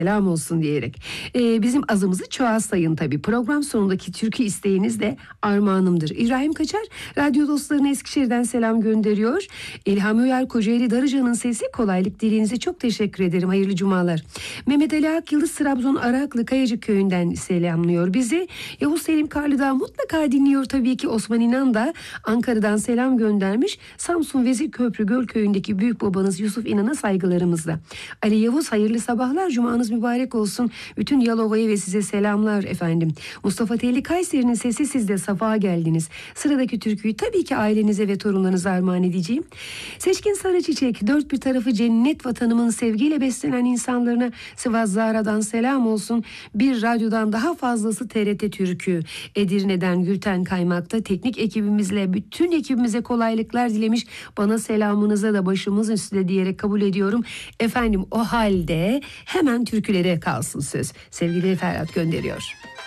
selam olsun diyerek. Bizim azımızı çoğalsayın tabii. Program sonundaki türkü isteğiniz de armağanımdır. İbrahim Kaçar radyo dostlarına Eskişehir'den selam gönderiyor. İlhami Uyar Kocaeli Darıca'nın sesi, kolaylık dileğinize çok teşekkür ederim. Hayırlı cumalar. Mehmet Ali Akyıldız Trabzon Araklı Kayacık köyünden selamlıyor bizi. Yavuz Selim Karlıdağ mutlaka dinliyor tabii ki. Osman İnan da Ankara'dan selam göndermiş. Samsun Vezirköprü Gölköy'ündeki büyük babanız Yusuf İnan'a saygılarımızla. Ali Yavuz hayırlı sabahlar, cumanız mübarek olsun. Bütün Yalova'ya ve size selamlar efendim. Mustafa Telli Kayseri'nin sesi, siz de safaha geldiniz. Sıradaki türküyü tabii ki ailenize ve torunlarınıza armağan edeceğim. Seçkin Sarıçiçek, dört bir tarafı cennet vatanımın sevgiyle beslenen insanlarına Sivas Zara'dan selam olsun. Bir radyodan daha fazlası TRT Türkü. Edirne'den Gülten Kaymak'ta teknik ekibimizle bütün ekibimize kolaylıklar dilemiş. Bana selamınıza da başımız üstüne diyerek kabul ediyorum. Efendim o halde hemen türkülere kalsın söz. Sevgili Ferhat gönderiyor.